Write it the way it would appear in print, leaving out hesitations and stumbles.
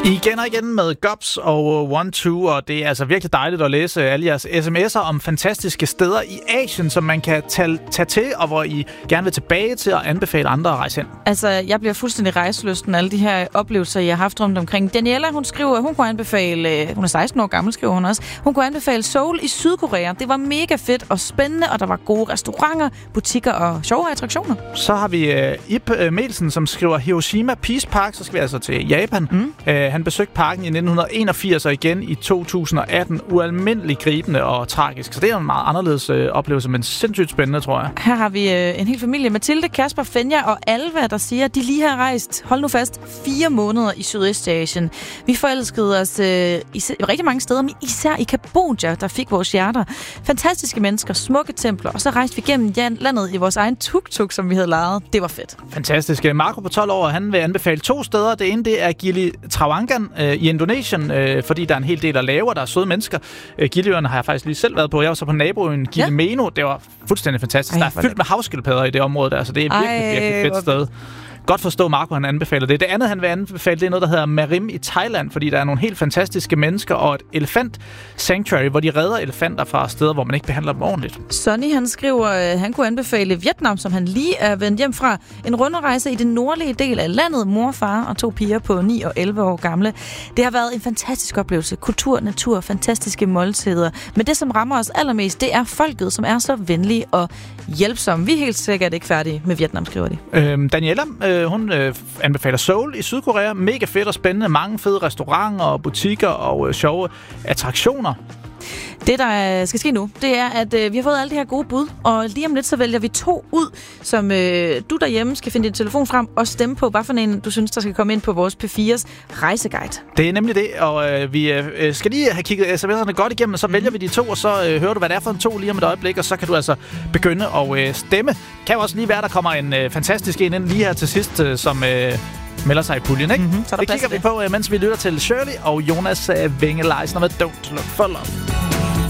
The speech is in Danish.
Igen og igen med Gobs og One2, og det er altså virkelig dejligt at læse alle jeres sms'er om fantastiske steder i Asien, som man kan tage til, og hvor I gerne vil tilbage til og anbefale andre at rejse hen. Altså, jeg bliver fuldstændig rejselysten af alle de her oplevelser, jeg har haft rundt omkring. Daniela, hun skriver, hun kunne anbefale, hun er 16 år gammel, skriver hun også, hun kunne anbefale Seoul i Sydkorea. Det var mega fedt og spændende, og der var gode restauranter, butikker og sjove attraktioner. Så har vi Ip Melsen, som skriver Hiroshima Peace Park, så skal vi altså til Japan. Han besøgte parken i 1981 og igen i 2018. Ualmindeligt gribende og tragisk. Så det er en meget anderledes oplevelse, men sindssygt spændende, tror jeg. Her har vi en hel familie. Mathilde, Kasper, Fenja og Alva, der siger, at de lige har rejst, hold nu fast, 4 måneder i Sydøstasien. Vi forelskede os rigtig mange steder, men især i Kambodja, der fik vores hjerter. Fantastiske mennesker, smukke templer, og så rejste vi gennem landet i vores egen tuk-tuk, som vi havde lejet. Det var fedt. Fantastisk. Marco på 12 år, han vil anbefale 2 steder. Det ene, det er Gili Trawangan i Indonesien, fordi der er en hel del at lave, og der er søde mennesker. Giliøerne har jeg faktisk lige selv været på. Jeg var så på naboøen Gili Meno. Det var fuldstændig fantastisk. Der er fyldt med havskildpadder i det område der, så det er virkelig fedt sted. Godt forstå, Marco, han anbefaler det. Det andet, han vil anbefale, det er noget, der hedder Marim i Thailand, fordi der er nogle helt fantastiske mennesker og et elefant sanctuary, hvor de redder elefanter fra steder, hvor man ikke behandler dem ordentligt. Sonny, han skriver, han kunne anbefale Vietnam, som han lige er vendt hjem fra. En rundrejse i den nordlige del af landet. Mor, far og 2 piger på 9 og 11 år gamle. Det har været en fantastisk oplevelse. Kultur, natur, fantastiske måltider. Men det, som rammer os allermest, det er folket, som er så venlige og hjælpsomme. Vi er helt sikkert ikke færdige med Vietnam, skriver de. Daniela, hun anbefaler Seoul i Sydkorea. Mega fedt og spændende. Mange fede restauranter og butikker og sjove attraktioner. Det, der skal ske nu, det er, at vi har fået alle de her gode bud, og lige om lidt, så vælger vi 2 ud, som du derhjemme skal finde din telefon frem og stemme på, hvad for en du synes, der skal komme ind på vores P4's rejseguide. Det er nemlig det, og vi skal lige have kigget sms'erne godt igennem, og så vælger vi de 2, og så hører du, hvad det er for en 2 lige om et øjeblik, og så kan du altså begynde at stemme. Det kan jo også lige være, der kommer en fantastisk en ind lige her til sidst, som melder sig i puljen, ikke? Så det kigger vi på, mens vi lytter til Shirley og Jonas Winge Leisner med Don't Look for Love.